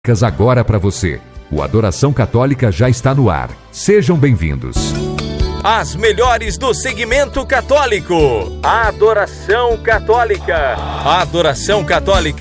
Agora para você. O Adoração Católica já está no ar. Sejam bem-vindos. As melhores do segmento católico. A Adoração Católica. A Adoração Católica